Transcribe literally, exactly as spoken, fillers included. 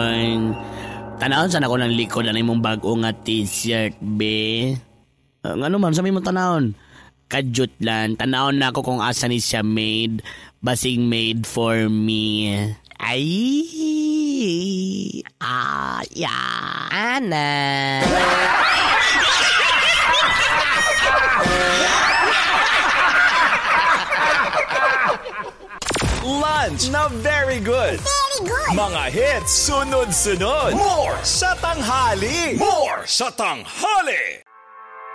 Dayon, tanawon sana ko ng likod na imong bago nga t-shirt, be. Uh, nga naman, sabi mo tanawon. Kadyot lang, tanawon na ako kung asa ni siya made. Basing made for me. Ay! Ah, yeah. Ana! Lunch na very good. Very good. Mga hits sunod-sunod. More sa tanghali. More sa tanghali.